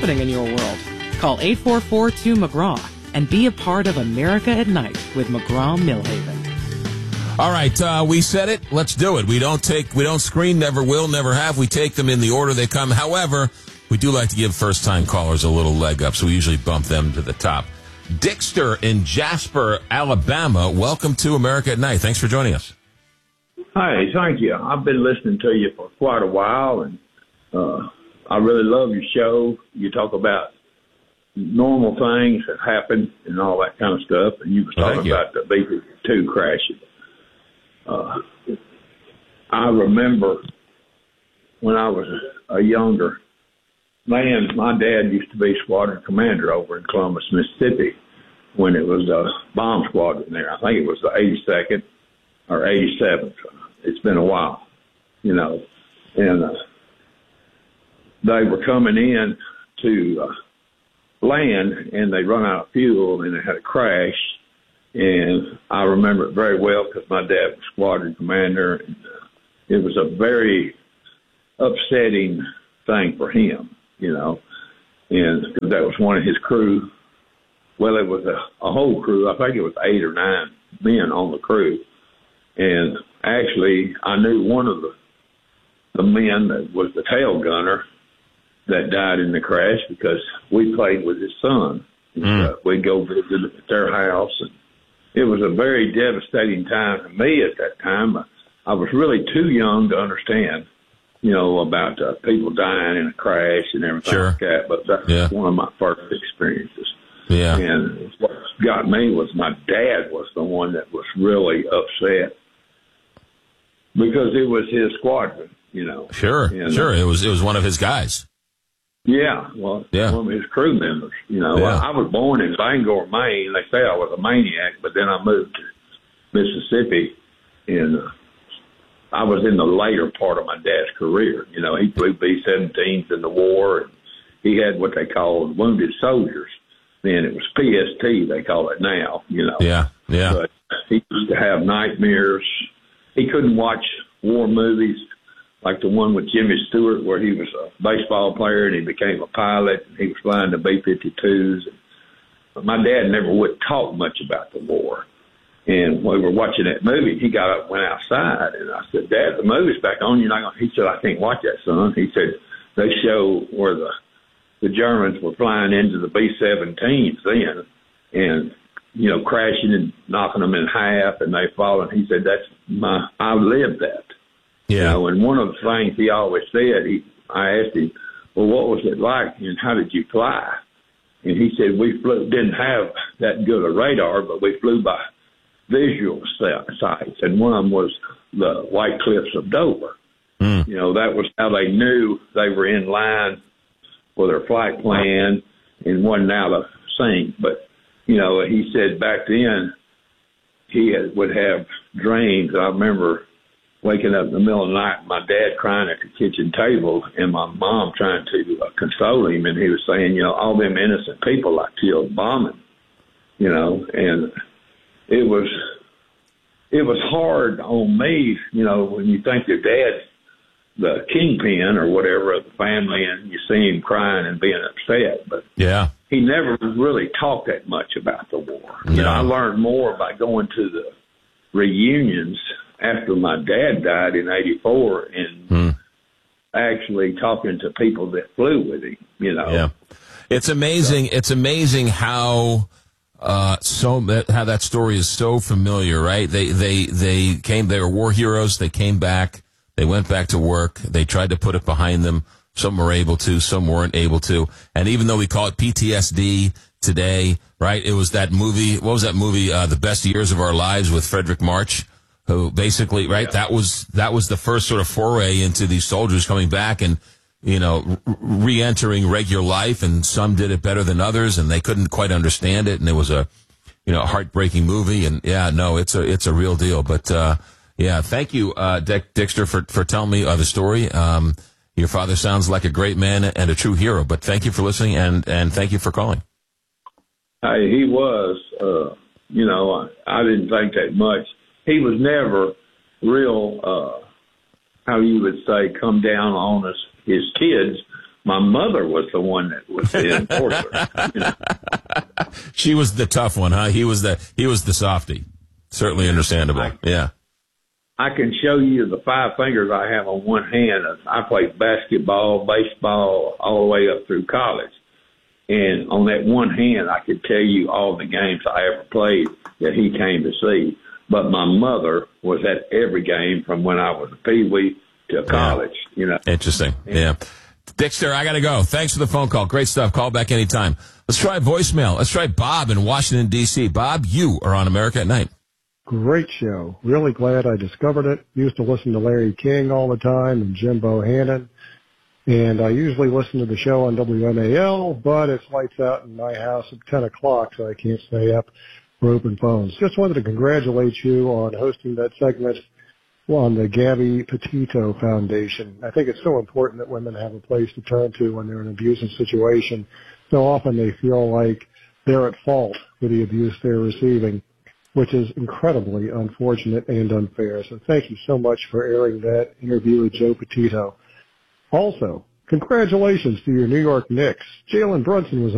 happening in your world. Call 844-2-McGraw and be a part of America at Night with McGraw-Millhaven. All right, we said it. Let's do it. We don't screen, never will, never have. We take them in the order they come. However, we do like to give first-time callers a little leg up, so we usually bump them to the top. Dixter in Jasper, Alabama, welcome to America at Night. Thanks for joining us. Hi, thank you. I've been listening to you for quite a while, and I really love your show. You talk about normal things that happen and all that kind of stuff, and you were talking about the B-52 crashing. I remember when I was a younger man, my dad used to be squadron commander over in Columbus, Mississippi, when it was a bomb squadron there. I think it was the 82nd or 87th. It's been a while, you know. And they were coming in to land, and they run out of fuel, and they had a crash. And I remember it very well because my dad was squadron commander. And, it was a very upsetting thing for him, you know, and that was one of his crew. Well, it was a whole crew. I think it was 8 or 9 men on the crew. And actually, I knew one of the men that was the tail gunner that died in the crash because we played with his son. We'd go visit at their house, and it was a very devastating time to me at that time. I was really too young to understand, you know, about people dying in a crash and everything like that. But that was one of my first experiences. Yeah. And what got me was my dad was the one that was really upset because it was his squadron, you know. Sure. It was one of his guys. Yeah, well, one of his crew members. You know, I was born in Bangor, Maine. They say I was a maniac, but then I moved to Mississippi, and I was in the later part of my dad's career. You know, he flew B-17s in the war, and he had what they called wounded soldiers. Then it was PST, they call it now, you know. Yeah. But he used to have nightmares. He couldn't watch war movies like the one with Jimmy Stewart where he was a baseball player and he became a pilot and he was flying the B-52s. But my dad never would talk much about the war. And when we were watching that movie, he got up and went outside. And I said, Dad, the movie's back on. You're not going to... He said, I can't watch that, son. He said, they show where the Germans were flying into the B-17s then and, you know, crashing and knocking them in half and they falling. He said, I lived that. Yeah. You know, and one of the things he always said, I asked him, well, what was it like and how did you fly? And he said, we didn't have that good a radar, but we flew by visual sights. And one of them was the White Cliffs of Dover. You know, that was how they knew they were in line for their flight plan and wasn't out of sync. But, you know, he said back then he would have dreams. I remember waking up in the middle of the night, my dad crying at the kitchen table and my mom trying to console him. And he was saying, you know, all them innocent people I killed bombing, you know, and it was hard on me, you know, when you think your dad's the kingpin or whatever of the family and you see him crying and being upset. But he never really talked that much about the war. No. You know, I learned more by going to the reunions after my dad died in 84 and actually talking to people that flew with him, you know. Yeah. It's amazing. It's amazing how how that story is so familiar, right? They were war heroes, they came back, they went back to work, they tried to put it behind them. Some were able to, some weren't able to. And even though we call it PTSD today, right? It was that movie, what was that movie, The Best Years of Our Lives with Frederick March, who basically, right, that was the first sort of foray into these soldiers coming back and, you know, re-entering regular life, and some did it better than others, and they couldn't quite understand it, and it was a, you know, heartbreaking movie, and it's a real deal. But thank you, Dixter, for telling me the story. Your father sounds like a great man and a true hero, but thank you for listening, and thank you for calling. Hey, he was, you know, I didn't think that much. He was never real, how you would say, come down on us, his kids, my mother was the one that was the enforcer. You know? She was the tough one, huh? He was the softy. Certainly understandable. Yeah. I can show you the 5 fingers I have on one hand. I played basketball, baseball, all the way up through college. And on that one hand, I could tell you all the games I ever played that he came to see. But my mother was at every game from when I was a peewee to college, you know. Interesting. Yeah. Dexter, I got to go. Thanks for the phone call. Great stuff. Call back anytime. Let's try voicemail. Let's try Bob in Washington, D.C. Bob, you are on America at Night. Great show. Really glad I discovered it. Used to listen to Larry King all the time and Jim Bohannon. And I usually listen to the show on WMAL, but it's lights out in my house at 10 o'clock, so I can't stay up for open phones. Just wanted to congratulate you on hosting that segment on the Gabby Petito Foundation. I think it's so important that women have a place to turn to when they're in an abusive situation. So often they feel like they're at fault for the abuse they're receiving, which is incredibly unfortunate and unfair. So thank you so much for airing that interview with Joe Petito. Also, congratulations to your New York Knicks. Jalen Brunson was